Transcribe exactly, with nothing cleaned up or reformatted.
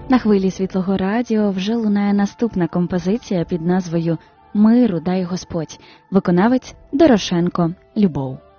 На хвилі Світлого Радіо вже лунає наступна композиція під назвою «Миру дай Господь», виконавець Дорошенко Любов.